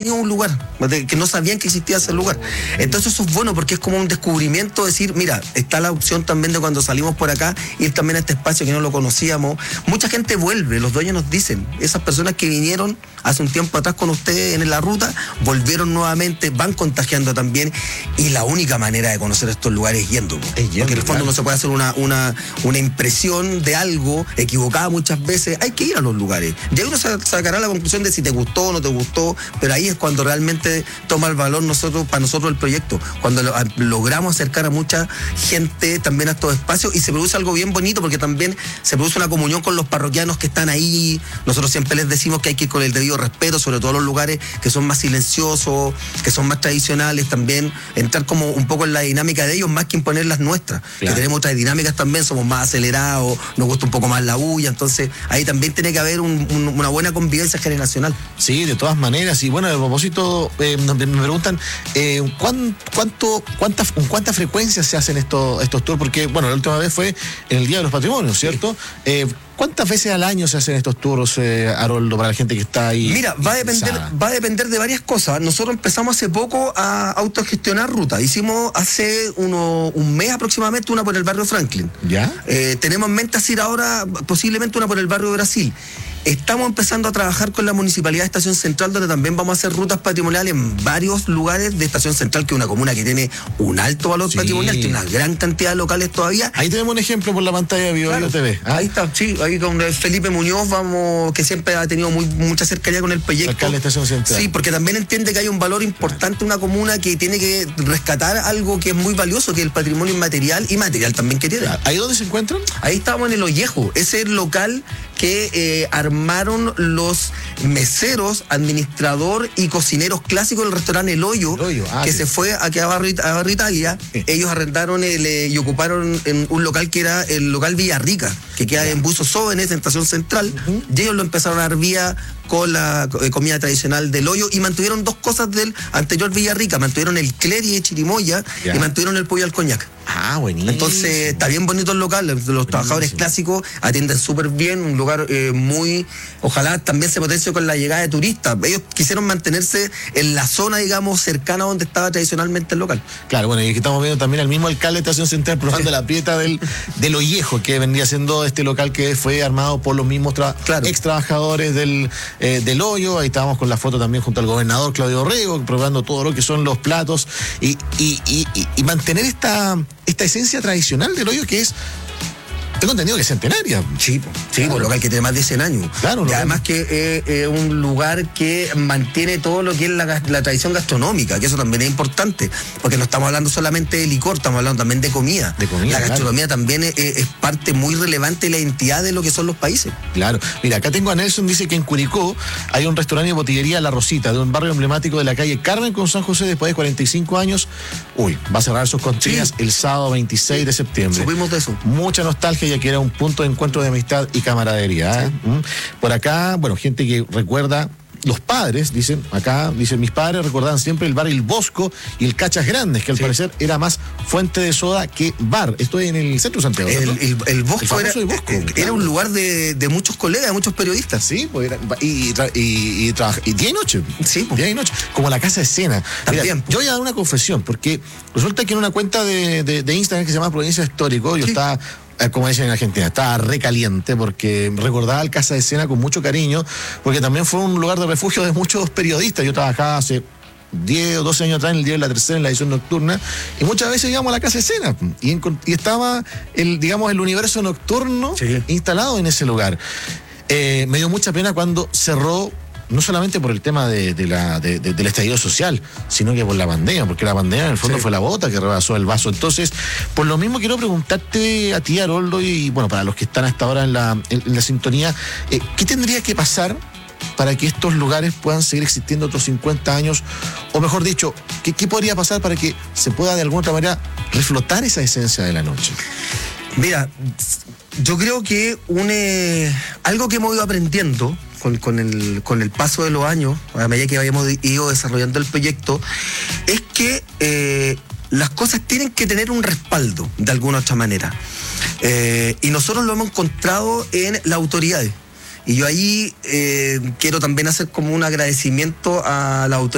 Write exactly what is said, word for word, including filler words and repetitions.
tenido un lugar, que no sabían que existía ese lugar. Entonces eso es bueno porque es como un descubrimiento, decir, mira, está la opción también de cuando salimos por acá, ir también a este espacio que no lo conocíamos. Mucha gente vuelve, los dueños nos dicen, esas personas que vinieron hace un tiempo atrás con ustedes en la ruta, volvieron nuevamente, van contagiando también, y la única manera de conocer estos lugares es yendo, es yendo, porque en el fondo claro. no se puede hacer una, una, una impresión de algo equivocada muchas veces, hay que ir a los lugares, y ahí uno sacará la conclusión de si te gustó o no te gustó, pero ahí es cuando realmente toma el valor nosotros, para nosotros el proyecto, cuando lo, a, logramos acercar a mucha gente también a estos espacios, y se produce algo bien bonito, porque también se produce una comunión con los parroquianos que están ahí. Nosotros siempre les decimos que hay que ir con el debido respeto, sobre todo los lugares que son más silenciosos, que son más tradicionales, también entrar como un poco en la dinámica de ellos, más que imponer las nuestras, claro. que tenemos otras dinámicas también, somos más acelerados, nos gusta un poco más la bulla, entonces ahí también tiene que haber un, un, una buena convivencia generacional. Sí, de todas maneras, y bueno, a propósito, eh, me preguntan, eh, ¿cuán, cuánto, cuánta, ¿con cuánta frecuencia se hacen estos, estos tours? Porque, bueno, la última vez fue en el Día de los Patrimonios, ¿cierto? Sí. Eh, ¿Cuántas veces al año se hacen estos tours, eh, Haroldo, para la gente que está ahí? Mira, va a depender, va a depender de varias cosas. Nosotros empezamos hace poco a autogestionar rutas. Hicimos hace uno, un mes aproximadamente una por el barrio Franklin. ¿Ya? Eh, tenemos en mente hacer ahora posiblemente una por el barrio Brasil. Estamos empezando a trabajar con la Municipalidad de Estación Central, donde también vamos a hacer rutas patrimoniales en varios lugares de Estación Central, que es una comuna que tiene un alto valor sí. patrimonial, tiene una gran cantidad de locales todavía. Ahí tenemos un ejemplo por la pantalla de Bio, claro. Bio T V. ¿Ah? Ahí está, sí, ahí con Felipe Muñoz, vamos, que siempre ha tenido muy, mucha cercanía con el proyecto. Alcalde de Estación Central. Sí, porque también entiende que hay un valor importante en una comuna que tiene que rescatar algo que es muy valioso, que es el patrimonio inmaterial y material también que tiene. ¿Ahí dónde se encuentran? Ahí estamos en el Ollejo, ese es el local que eh, armaron los meseros, administrador y cocineros clásicos del restaurante El Hoyo, El Hoyo ah, que sí. se fue aquí a Barrio, a Barrio Italia. Sí. Ellos arrendaron el, eh, y ocuparon en un local que era el local Villarrica, que queda yeah. en Buzo Jóvenes, en Estación Central, uh-huh. y ellos lo empezaron a dar vía con la eh, comida tradicional del Hoyo, y mantuvieron dos cosas del anterior Villarrica, mantuvieron el cleri de chirimoya yeah. y mantuvieron el pollo al coñac. Ah, buenísimo. Entonces, está bien bonito el local, los buenísimo. Trabajadores clásicos atienden súper bien, un lugar eh, muy, ojalá también se potencie con la llegada de turistas. Ellos quisieron mantenerse en la zona, digamos, cercana a donde estaba tradicionalmente el local. Claro, bueno, y aquí estamos viendo también al mismo alcalde de Estación Central probando sí. la pieta del, del Ollejo, que vendría siendo este local que fue armado por los mismos tra- claro. ex trabajadores del, eh, del Hoyo. Ahí estábamos con la foto también junto al gobernador Claudio Rego, probando todo lo que son los platos y, y, y, y, y mantener esta... esta esencia tradicional del Hoyo, que es, tengo entendido que es centenaria. Sí, sí, claro. Un local que tiene más de cien años. Claro, y además que es eh, eh, un lugar que mantiene todo lo que es la, la tradición gastronómica, que eso también es importante, porque no estamos hablando solamente de licor, estamos hablando también de comida. De comida, la gastronomía claro. también es, es parte muy relevante de la identidad de lo que son los países. Claro. Mira, acá tengo a Nelson, dice que en Curicó hay un restaurante y botillería La Rosita, de un barrio emblemático de la calle Carmen con San José, después de cuarenta y cinco años. Uy, va a cerrar sus cortinas sí. el sábado veintiséis de septiembre. Supimos de eso. Mucha nostalgia, ya que era un punto de encuentro de amistad y camaradería. ¿eh? Sí. Por acá, bueno, gente que recuerda. Los padres, dicen, acá, dicen, mis padres recordaban siempre el bar El Bosco y el Cachas Grandes, que al sí. parecer era más fuente de soda que bar. Estoy en el centro de Santiago. El, el, el Bosco, el era, Bosco era claro. un lugar de, de muchos colegas, de muchos periodistas. Sí, pues era, y, y, y, y, trabaja, y día y noche. Sí, pues. Día y noche. Como la casa de escena. También. Mira, yo voy a dar una confesión, porque resulta que en una cuenta de, de, de Instagram que se llama Provincia Histórico, yo sí. estaba. Como dicen en Argentina, estaba recaliente porque recordaba el Casa de Escena con mucho cariño, porque también fue un lugar de refugio de muchos periodistas. Yo trabajaba hace diez o doce años atrás en el Diario de la Tercera, en la edición nocturna, y muchas veces íbamos a la Casa de Escena y, en, y estaba el, digamos, el universo nocturno sí. instalado en ese lugar. Eh, me dio mucha pena cuando cerró, no solamente por el tema de, de la, de, de, del estallido social, sino que por la pandemia, porque la pandemia en el fondo sí. fue la bota que rebasó el vaso. Entonces, por lo mismo quiero preguntarte a ti, Haroldo, y bueno, para los que están hasta ahora en la, en, en la sintonía, eh, ¿qué tendría que pasar para que estos lugares puedan seguir existiendo otros cincuenta años? O mejor dicho, ¿qué, qué podría pasar para que se pueda de alguna otra manera reflotar esa esencia de la noche? Mira, yo creo que un, eh, algo que hemos ido aprendiendo Con, con, el, con el paso de los años, a medida que habíamos ido desarrollando el proyecto, es que eh, las cosas tienen que tener un respaldo de alguna otra manera. Eh, y nosotros lo hemos encontrado en las autoridades. Y yo ahí eh, quiero también hacer como un agradecimiento a la autoridad